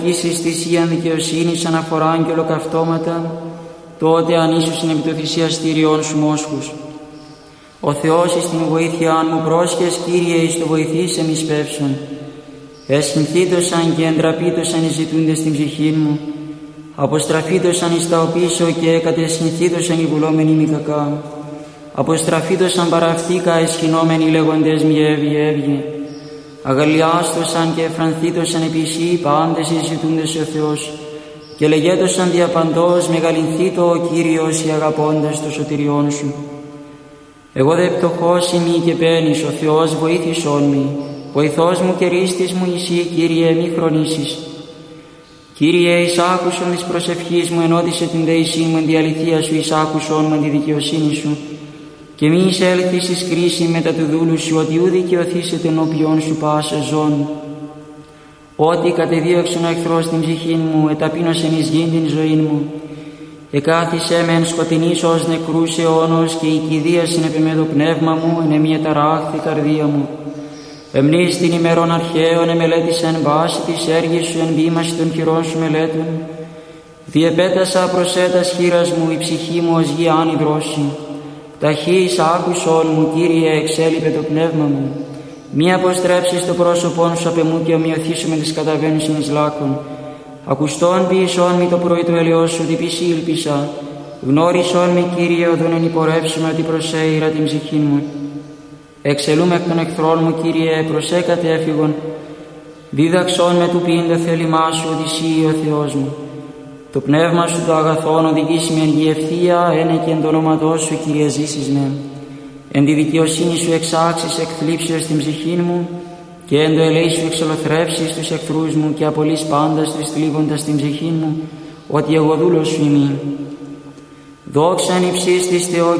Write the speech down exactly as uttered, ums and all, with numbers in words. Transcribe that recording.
εις θυσίαν δικαιοσύνης, αναφοράν και ολοκαυτώματα, τότε ανήσουσιν επί το θυσιαστήριόν σου μόσχους. Ο Θεός εις την βοήθειάν μου πρόσχες, Κύριε, εις το βοηθήσεν εις πεύσον. Εσχυνθήτωσαν και εντραπήτωσαν εις ζητούντες στην ψυχήν μου, αποστραφήτωσαν εις τα οπίσω και κατεσχυνθήτωσαν οι βουλόμενοι μη κακά. Αποστραφήτωσαν παραυτήκα εσχυνόμενοι λέγοντες μη έβγε έβγε. Αγαλιάστωσαν και εφρανθήτωσαν επί σύ πάντες εις ζητούντες ο Θεός, και λεγέτωσαν διαπαντός μεγαλυνθήτω ο Κύριος οι αγαπώντες το σωτηριόν σου. Εγώ δε πτωχός ημί και παίρνεις, ο Θεός βοήθησόν μη, βοηθός μου και ρίστης μου εσύ, Κύριε, μη χρονίσεις. Κύριε, εις άκουσον της προσευχής μου, ενώτισε την δεησή μου εν τη αληθεία σου, εις άκουσον μου εν τη δικαιοσύνη σου, και μη εισέλθεις εις κρίση μετά του δούλου σου, ότι ου δικαιωθήσετε ενώπιον σου πάσα ζών. Ότι κατεδίωξον ο εχθρός την ψυχήν μου, εταπείνωσεν εις γήν την ζωήν μου. Εκάθισε με εν σκοτεινής ως νεκρούς αιώνος, και η κηδίασιν επί με το πνεύμα μου, εν εμεί εταράχθη καρδία μου. Εμνείς την ημερών αρχαίων, εμελέτησεν βάση της έργης σου, εν βήμαση των χειρών σου μελέτων. Διεπέτασα προσέτας χείρας μου, η ψυχή μου ως γη άνυδρωση. Ταχύς άκουσον μου, Κύριε, εξέλιπε το πνεύμα μου. Μη αποστρέψεις το πρόσωπόν σου απ' εμού και ομοιωθήσου με τις καταβαίνουσιν εις λάκων. Ακουστόν ποιησόν μη το πρωί του ελαιός σου, διπισή ήλπισα. Γνώρισόν μη, Κύριε, οδόν εν υπορεύσουμε ότι προσέειρα την ψυχή μου. Εξελούμε εκ των εχθρών μου, Κύριε, προσέκατε έφυγον. Δίδαξόν με του ποιήν το θέλημά σου, ότι εσύ ο Θεός μου. Το πνεύμα σου το αγαθόν οδηγήσει με εν γη ευθεία, ένε και εν το όνοματό σου, Κύριε, ζήσεις με. Εν τη δικαιοσύνη σου εξάξεις εκ θλίψεως την ψυχήν μου, και εν το ελέη σου εξολοθρεύσεις τους εχθρούς μου, και απολύς πάντας τους θλίβοντας την ψυχήν μου, ότι εγώ δούλος σου ημί. Δόξαν υψίστης Θεό,